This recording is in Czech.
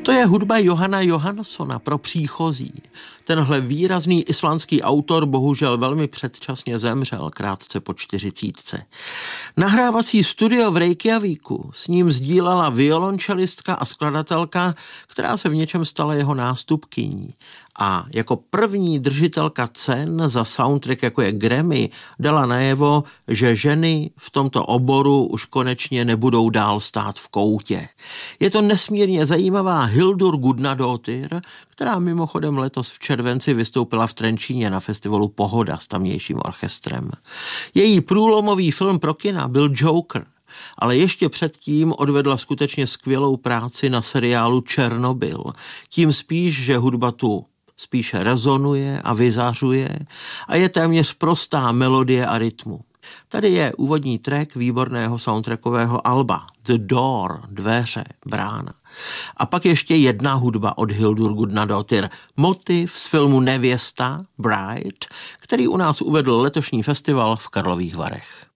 To je hudba Johana Johanssona pro příchozí. Tenhle výrazný islandský autor bohužel velmi předčasně zemřel, krátce po 40. Nahrávací studio v Reykjavíku s ním sdílela violončelistka a skladatelka, která se v něčem stala jeho nástupkyní. A jako první držitelka cen za soundtrack, jako je Grammy, dala najevo, že ženy v tomto oboru už konečně nebudou dál stát v koutě. Je to nesmírně zajímavá Hildur Gudnadóttir, která mimochodem letos v červenci vystoupila v Trenčíně na festivalu Pohoda s tamnějším orchestrem. Její průlomový film pro kina byl Joker, ale ještě předtím odvedla skutečně skvělou práci na seriálu Černobyl. Tím spíš, že hudba tu spíše rezonuje a vyzařuje a je téměř prostá melodie a rytmu. Tady je úvodní track výborného soundtrackového alba The Door, dveře, brána. A pak ještě jedna hudba od Hildur Gudnadóttir, motiv z filmu Nevěsta, Bride, který u nás uvedl letošní festival v Karlových Varech.